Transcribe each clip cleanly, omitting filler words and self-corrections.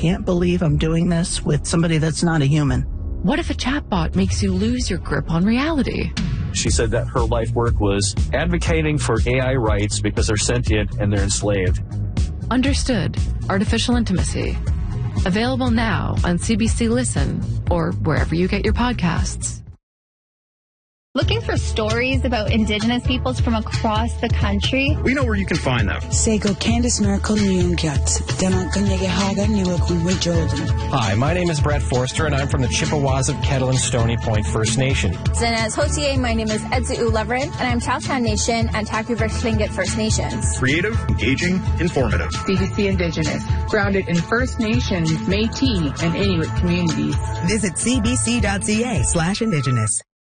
can't believe I'm doing this with somebody that's not a human. What if a chatbot makes you lose your grip on reality? She said that her life work was advocating for AI rights because they're sentient and they're enslaved. Understood. Artificial Intimacy. Available now on CBC Listen or wherever you get your podcasts. Looking for stories about Indigenous peoples from across the country? We know where you can find them. Sego Candice Miracle Hi, my name is Brett Forster, and I'm from the Chippewas of Kettle and Stony Point First Nation. Zinez Hotier, my name is Edzu Leverin, and I'm Chowchan Nation and Taku-Versh Tlingit First Nations. Creative, engaging, informative. CBC Indigenous, grounded in First Nations, Métis, and Inuit communities. Visit cbc.ca/Indigenous.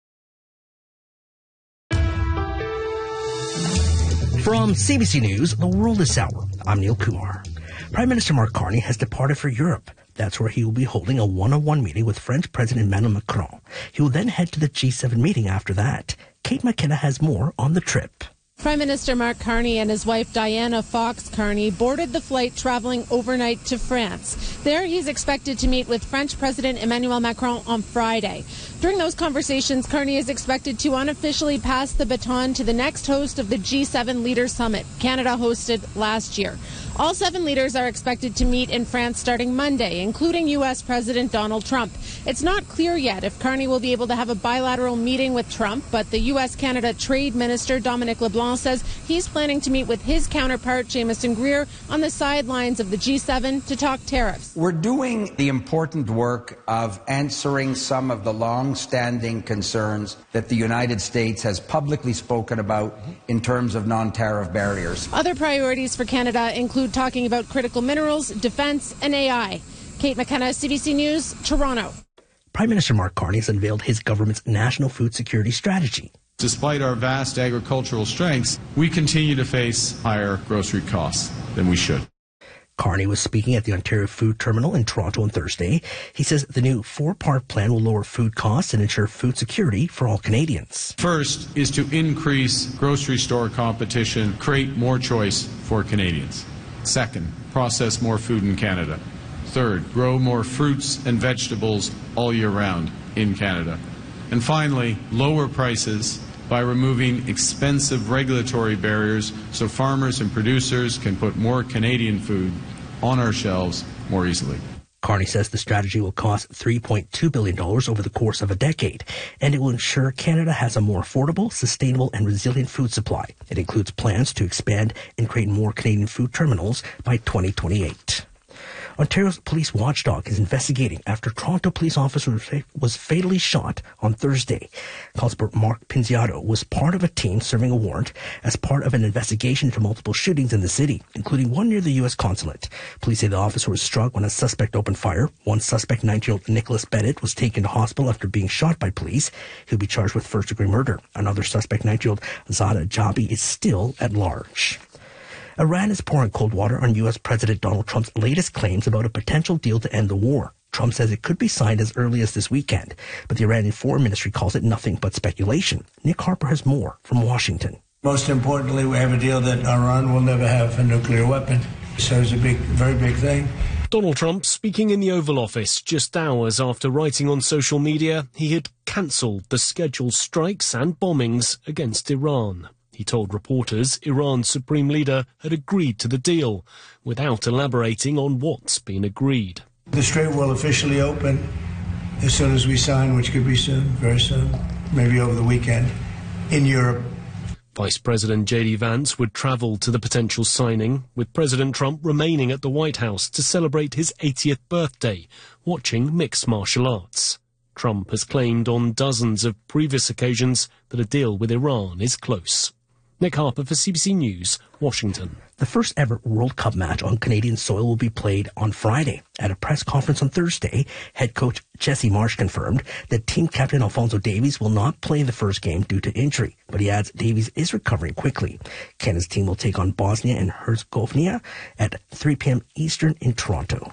From CBC News, The World This Hour, I'm Neil Kumar. Prime Minister Mark Carney has departed for Europe. That's where he will be holding a one-on-one meeting with French President Emmanuel Macron. He will then head to the G7 meeting after that. Kate McKenna has more on the trip. Prime Minister Mark Carney and his wife Diana Fox Carney boarded the flight traveling overnight to France. There he's expected to meet with French President Emmanuel Macron on Friday. During those conversations, Carney is expected to unofficially pass the baton to the next host of the G7 Leaders Summit, Canada hosted last year. All 7 leaders are expected to meet in France starting Monday, including U.S. President Donald Trump. It's not clear yet if Carney will be able to have a bilateral meeting with Trump, but the U.S.-Canada Trade Minister Dominic LeBlanc says he's planning to meet with his counterpart, Jamieson Greer, on the sidelines of the G7 to talk tariffs. We're doing the important work of answering some of the long-standing concerns that the United States has publicly spoken about in terms of non-tariff barriers. Other priorities for Canada include talking about critical minerals, defense, and AI. Kate McKenna, CBC News, Toronto. Prime Minister Mark Carney has unveiled his government's national food security strategy. Despite our vast agricultural strengths, we continue to face higher grocery costs than we should. Carney was speaking at the Ontario Food Terminal in Toronto on Thursday. He says the new 4-part plan will lower food costs and ensure food security for all Canadians. First is to increase grocery store competition, create more choice for Canadians. Second, process more food in Canada. Third, grow more fruits and vegetables all year round in Canada. And finally, lower prices by removing expensive regulatory barriers so farmers and producers can put more Canadian food on our shelves more easily. Carney says the strategy will cost $3.2 billion over the course of a decade, and it will ensure Canada has a more affordable, sustainable, and resilient food supply. It includes plans to expand and create more Canadian food terminals by 2028. Ontario's police watchdog is investigating after a Toronto police officer was fatally shot on Thursday. Constable Mark Pinziato was part of a team serving a warrant as part of an investigation into multiple shootings in the city, including one near the U.S. consulate. Police say the officer was struck when a suspect opened fire. One suspect, 19-year-old Nicholas Bennett, was taken to hospital after being shot by police. He'll be charged with first-degree murder. Another suspect, 19-year-old Zada Jabi, is still at large. Iran is pouring cold water on U.S. President Donald Trump's latest claims about a potential deal to end the war. Trump says it could be signed as early as this weekend, but the Iranian Foreign Ministry calls it nothing but speculation. Nick Harper has more from Washington. Most importantly, we have a deal that Iran will never have a nuclear weapon. So it's a very big thing. Donald Trump speaking in the Oval Office just hours after writing on social media he had cancelled the scheduled strikes and bombings against Iran. He told reporters Iran's supreme leader had agreed to the deal, without elaborating on what's been agreed. The strait will officially open as soon as we sign, which could be soon, very soon, maybe over the weekend, in Europe. Vice President J.D. Vance would travel to the potential signing, with President Trump remaining at the White House to celebrate his 80th birthday, watching mixed martial arts. Trump has claimed on dozens of previous occasions that a deal with Iran is close. Nick Harper for CBC News, Washington. The first ever World Cup match on Canadian soil will be played on Friday. At a press conference on Thursday, head coach Jesse Marsh confirmed that team captain Alphonso Davies will not play the first game due to injury, but he adds Davies is recovering quickly. Canada's team will take on Bosnia and Herzegovina at 3 p.m. Eastern in Toronto.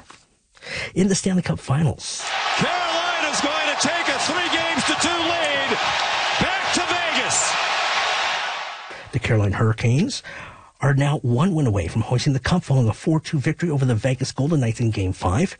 In the Stanley Cup Finals, Carolina's going to take a 3-2 lead back to Vegas. The Carolina Hurricanes are now one win away from hoisting the cup following a 4-2 victory over the Vegas Golden Knights in Game 5.